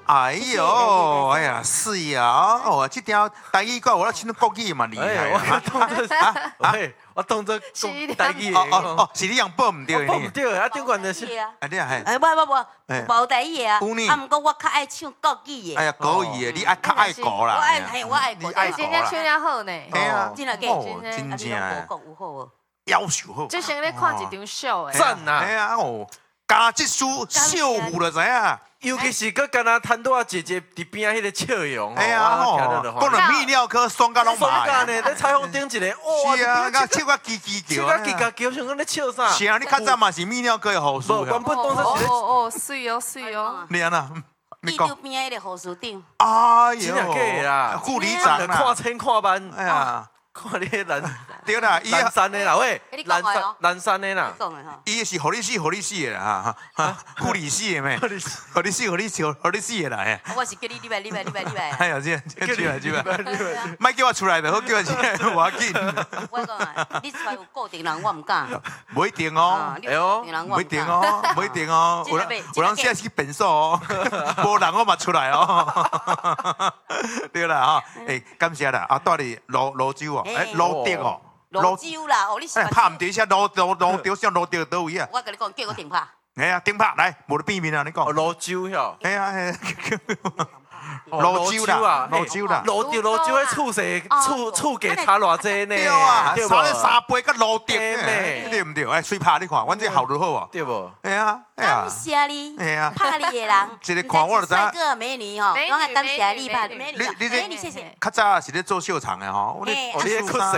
哎呦，哎呀，是呀，哦，这条台语歌我要听国语嘛厉害我当作我当作台语哦，是你用报唔对报唔对，啊，顶管的是， 啊你啊系， 无台语的啊， 有呢啊，毋过我较爱唱国语的。 哎呀，国语的，你爱较爱国啦， 我爱国， 爱今天唱了好呢， 哎呀， 真的假？ 哦，真正的，国有好无？ 要求好， 就先咧看一场秀诶， 赞呐！ 哎呀哦，加这首秀舞就知影。 尤其是佮敢若摊多姐姐伫边啊，迄个笑容， 哎呀吼，讲到泌尿科双甲拢爽麻呢，在彩虹顶一个，哇！ 是啊，甲笑甲叽叽叫， 笑甲叽叽叫，像讲咧笑啥？ 是啊，你较早嘛是泌尿科的护士， 原本当作是哦，水哦， 你安那？ 伊就边迄个护士长。 哎真正假的啦， 护理长啦， 看千看万， 哎呀， 看你南对啦， 南山的啦喂，南山的啦， 伊是护理系的啦，哈，护理系的咩？护理系的啦，哎。 我是叫你礼拜。 哎呀，这出来，莫叫我出来的，好叫我进来，我紧。 我讲啊，你出来有固定人，我唔敢。 不一定哦， 哎呦， 不一定哦，有人现在去本寿哦，无人我嘛出来哦。对啦哈，哎，感谢啦，啊，到底泸州哦，哎，泸德哦， 泸州啦，哦，你是拍唔对下泸州像泸德倒位啊？ 我跟你讲，叫我电拍。 哎呀，顶拍来，无得避免啊，你讲。 泸州哟。 哎呀，泸州啦，泸州啦， 泸州的厝势厝价差偌济呢？ 对啊，差了3倍，甲泸德呢， 对唔对？哎，水拍你看，阮这效率好啊， 对不？ 哎呀， 感谢你，拍你的人， 一个看我就知。 帅哥美女哦，我感谢你拍美女，美女谢谢。 较早是咧做秀场的吼， 嘿， 你